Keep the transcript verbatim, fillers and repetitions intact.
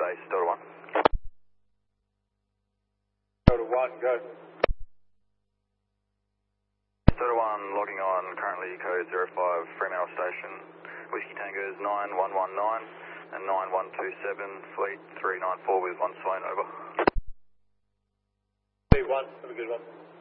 base, Delta one. Delta one, go. Delta one logging on, currently code zero five, Fremantle Station, Whiskey Tango's nine one one nine and nine one two seven, fleet three nine four with one Sloan, over. B one, have a good one.